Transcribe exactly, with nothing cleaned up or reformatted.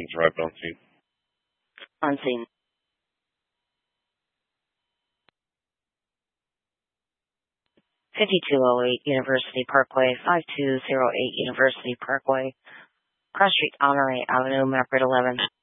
It's arrived on scene. On scene. fifty-two oh eight University Parkway, five two zero eight University Parkway, Cross Street, Honore Avenue, Map Grid eleven.